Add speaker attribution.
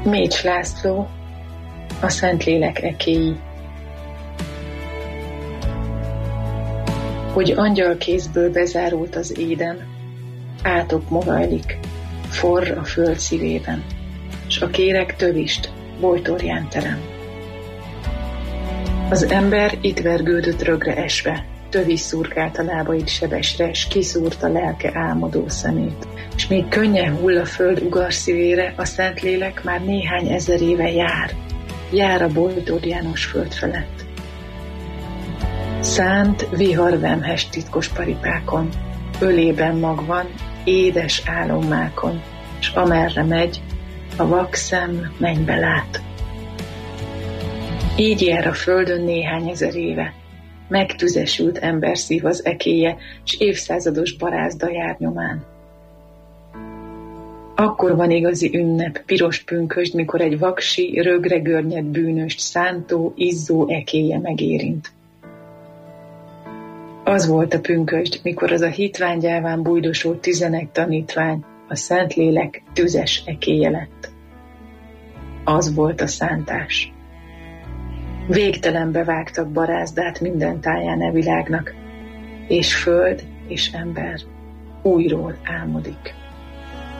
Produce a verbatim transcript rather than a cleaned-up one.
Speaker 1: Mécs László, a Szentlélek ekéi. Hogy angyalkézből bezárult az éden, átok morajlik, forr a föld szívében, s a kéreg tövist bojtorján terem. Az ember itt vergődött rögre esve, tövis szurkált a lábaid sebesre, s kiszúrta lelke álmodó szemét. S még könnyen hull a föld ugar szívére, a Szentlélek már néhány ezer éve jár, jár a Bojtor János föld felett. Szánt vihar vemhes titkos paripákon, ölében magvan, édes álommákon, s amerre megy, a vak szem mennybe lát. Így jár a földön néhány ezer éve, megtüzesült emberszív az ekéje, s évszázados barázda jár nyomán. Akkor van igazi ünnep, piros pünkösd, mikor egy vaksi, rögre görnyed bűnöst szántó, izzó ekéje megérint. Az volt a pünkösd, mikor az a hitványgyáván bújdosó tizenegy tanítvány, a Szentlélek tüzes ekéje lett. Az volt a szántás. Végtelenbe vágtak barázdát minden táján e világnak, és föld és ember újról álmodik.